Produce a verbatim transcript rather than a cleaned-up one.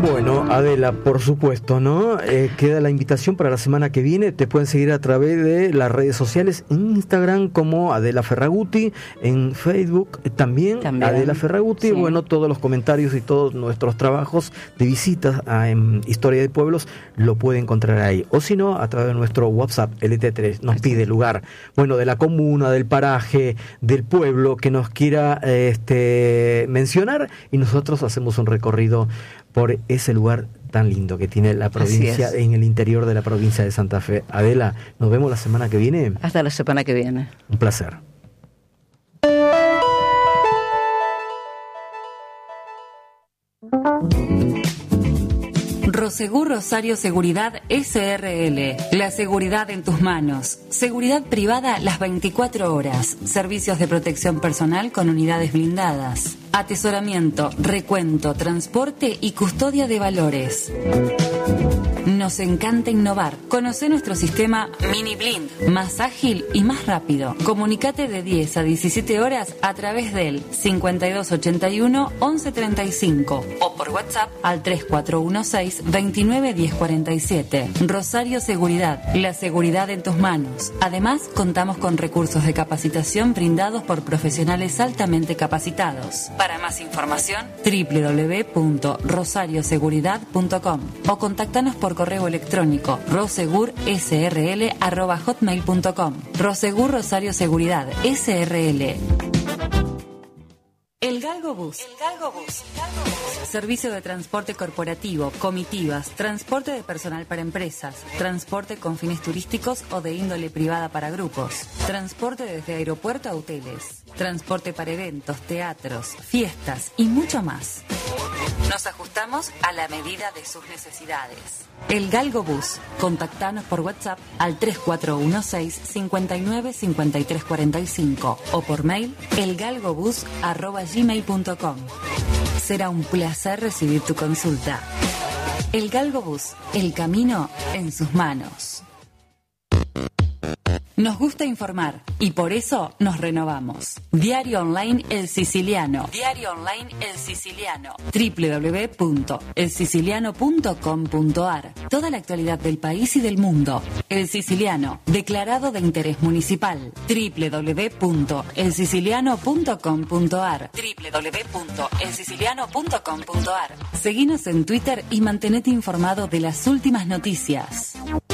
Bueno, Adela, por supuesto, ¿no? Eh, queda la invitación para la semana que viene. Te pueden seguir a través de las redes sociales, en Instagram como Adela Ferraguti, en Facebook también, también. Adela Ferraguti. Sí. Bueno, todos los comentarios y todos nuestros trabajos de visitas a en Historia de Pueblos lo puede encontrar ahí. O si no, a través de nuestro WhatsApp, L T tres, nos pide el lugar, bueno, de la comuna, del paraje, del pueblo que nos quiera este, mencionar, y nosotros hacemos un recorrido por ese lugar tan lindo que tiene la provincia, en el interior de la provincia de Santa Fe. Adela, nos vemos la semana que viene. Hasta la semana que viene. Un placer. Prosegur Rosario Seguridad S R L. La seguridad en tus manos. Seguridad privada las veinticuatro horas. Servicios de protección personal con unidades blindadas. Atesoramiento, recuento, transporte y custodia de valores. Nos encanta innovar. Conoce nuestro sistema Mini Blind, más ágil y más rápido. Comunicate de diez a diecisiete horas a través del cincuenta y dos ochenta y uno once treinta y cinco o por WhatsApp al tres cuatro uno seis veintinueve diez cuarenta y siete. Rosario Seguridad, la seguridad en tus manos. Además, contamos con recursos de capacitación brindados por profesionales altamente capacitados. Para más información, doble u doble u doble u punto rosario seguridad punto com o contáctanos por correo electrónico rosegur s r l arroba hotmail punto com. Rosegur Rosario Seguridad S R L. El Galgo Bus. El Galgo Bus. Servicio de transporte corporativo, comitivas, transporte de personal para empresas, transporte con fines turísticos o de índole privada para grupos, transporte desde aeropuerto a hoteles, transporte para eventos, teatros, fiestas y mucho más. Nos ajustamos a la medida de sus necesidades. El Galgo Bus. Contactanos por WhatsApp al tres cuatro uno seis cincuenta y nueve cincuenta y tres cuarenta y cinco o por mail elgalgobus arroba gmail punto com. Será un placer recibir tu consulta. El Galgo Bus. El camino en sus manos. Nos gusta informar y por eso nos renovamos. Diario Online El Siciliano. Diario Online El Siciliano. doble u doble u doble u punto el siciliano punto com punto a r. Toda la actualidad del país y del mundo. El Siciliano, declarado de interés municipal. doble u doble u doble u punto el siciliano punto com punto a r. doble u doble u doble u punto el siciliano punto com punto a r. Seguinos en Twitter y mantenete informado de las últimas noticias.